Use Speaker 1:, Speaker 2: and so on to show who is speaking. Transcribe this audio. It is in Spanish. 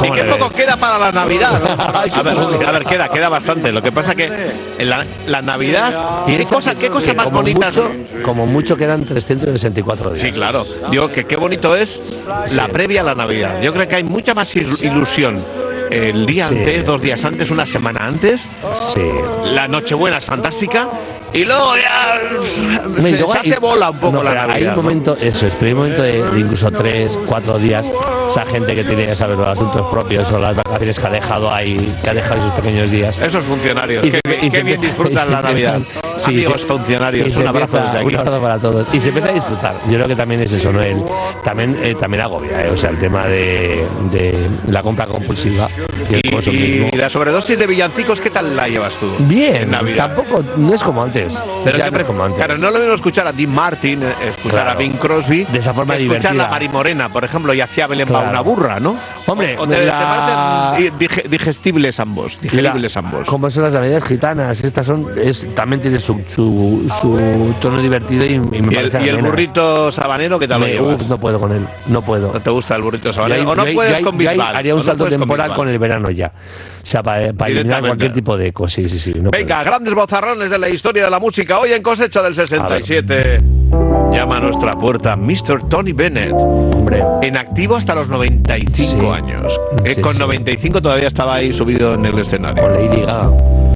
Speaker 1: Y qué poco queda para la Navidad, ¿no? A ver, queda bastante. Lo que pasa que en la Navidad, ¿qué cosa más bonita?
Speaker 2: Como mucho quedan 364 días.
Speaker 1: Sí, claro. Digo que qué bonito es la previa a la Navidad. Yo creo que hay mucha más ilusión el día antes, 2 días antes, una semana antes.
Speaker 2: Sí.
Speaker 1: La Nochebuena es fantástica. Y luego ya se hace bola un poco la Navidad.
Speaker 2: Hay un momento, eso es, pero hay un momento de incluso 3, 4 días, esa gente que tiene, ya sabes, los asuntos propios o las vacaciones que ha dejado ahí, esos pequeños días.
Speaker 1: Esos funcionarios, que bien disfrutan la Navidad. Sí, amigos funcionarios, un abrazo desde aquí.
Speaker 2: Un abrazo para todos. Y se empieza a disfrutar. Yo creo que también es eso, ¿no? También agobia, o sea, el tema de la compra compulsiva y el consumismo.
Speaker 1: Y la sobredosis de villancicos, ¿qué tal la llevas tú?
Speaker 2: Bien, tampoco, no es como antes.
Speaker 1: Pero ya no es como antes. Claro, no lo mismo escuchar a Dean Martin, escuchar a Bing Crosby,
Speaker 2: de esa forma divertida.
Speaker 1: Escuchar a Mari Morena, por ejemplo, y hacía Belén va una burra, ¿no?
Speaker 2: Hombre,
Speaker 1: te parecen digestibles ambos, ambos.
Speaker 2: Como son las navidades gitanas, estas también tiene su tono divertido y me parece.
Speaker 1: ¿Y el burrito sabanero qué tal lo llevas?
Speaker 2: No puedo con él, no puedo.
Speaker 1: ¿No te gusta el burrito sabanero? ¿O no puedes con Bisbal?
Speaker 2: Haría un salto temporal con el verano ya. O sea, para eliminar cualquier tipo de cosa. Sí.
Speaker 1: Venga, grandes bozarrones de la historia de la música hoy en Cosecha del 67. Llama a nuestra puerta Mr. Tony Bennett.
Speaker 2: Hombre.
Speaker 1: En activo hasta los 95 años. Con 95 todavía estaba ahí subido en el escenario.
Speaker 2: Con Lady Gaga.